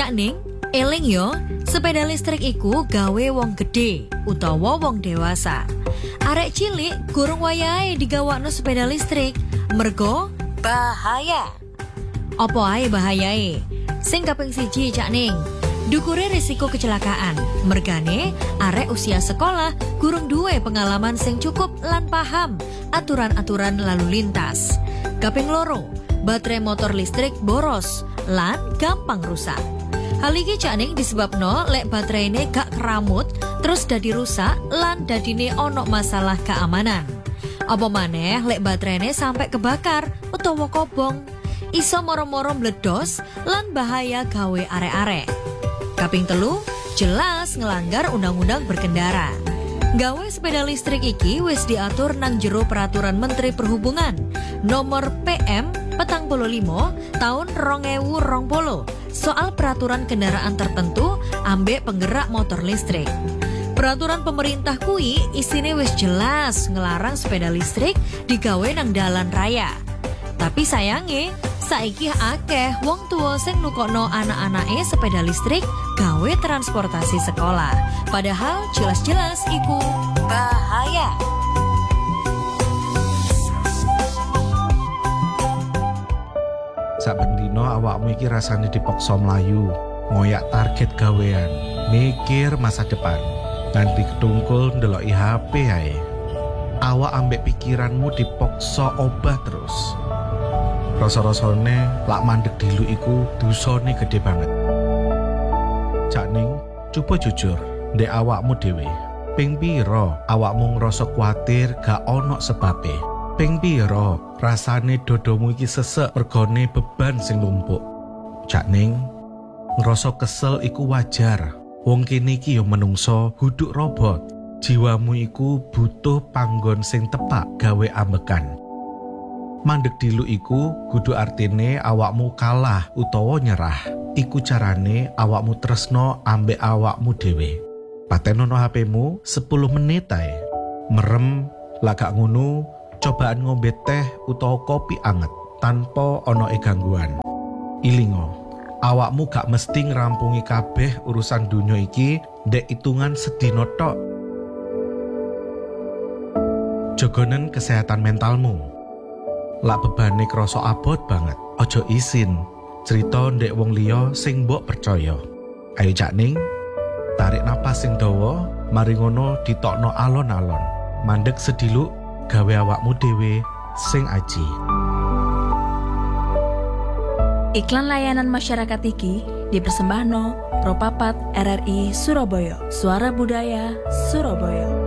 Cak Ning, eling yo, sepeda listrik iku gawe wong gede utawa wong dewasa. Arek cilik gurung wayahe digawakno sepeda listrik, mergo bahaya. Apa ae bahayae? Sing kaping 1 Cak Ning, dukure risiko kecelakaan. Mergane arek usia sekolah gurung duwe pengalaman sing cukup lan paham aturan-aturan lalu lintas. Kaping 2, baterai motor listrik boros lan gampang rusak. Hal iki Cak Ning disebabno lek baterainya gak keramut terus dadi rusak lan dadine ono masalah keamanan. Apa maneh lek baterainya sampai kebakar utawa kobong, iso moro-moro meledos lan bahaya gawe arek-arek. Kaping 3, jelas ngelanggar undang-undang berkendara. Gawe sepeda listrik iki wis diatur nang jero Peraturan Menteri Perhubungan Nomor PM 45 tahun 2020 soal peraturan kendaraan tertentu ambek penggerak motor listrik. Peraturan pemerintah kui isine wis jelas ngelarang sepeda listrik digawe nang dalan raya. Tapi sayange saiki akeh wong tua sing nukokno anak-anake sepeda listrik gawe transportasi sekolah. Padahal jelas-jelas iku bahaya. Sak bendino awakmu iki rasane dipaksa mlayu, ngoyak target gawean, mikir masa depan. Nganti ketungkul ndeloki HP ae. Awak ambek pikiranmu dipaksa obah terus. Rasa-rasane lak mandek dilu iku dosane gede banget. Cak Ning, coba jujur, ndek awakmu dhewe. Ping pira awakmu ngrasa kuwatir gak ono sebabe? Ping pira rasane dodomu iki sesek mergone beban sing numpuk? Cak Ning, ngrasa kesel iku wajar. Wong kene iki yo menungso, huduk robot. Jiwamu iku butuh panggon sing tepak gawe ambekan. Mandek dilu iku kudu artine awakmu kalah utawa nyerah. Iku carane awakmu tresno ambek awakmu dhewe. Patenono HP-mu 10 menit ae. Merem, lagak ngono, cobaan ngombe teh utawa kopi anget tanpa ono gangguan. Ilingo, awakmu gak mesti ngrampungi kabeh urusan dunya iki ndek hitungan sedina tok. Jogonen kesehatan mentalmu. Lak bebane krasa abot banget, ojo isin cerita ndek wong liya sing mbok percaya. Ayo Cak Ning, tarik napas sing dawa, mari ngono ditokno alon-alon. Mandek sediluk gawe awakmu dhewe sing aji. Iklan layanan masyarakat iki dipersembahno Propapat RRI Surabaya, Suara Budaya Surabaya.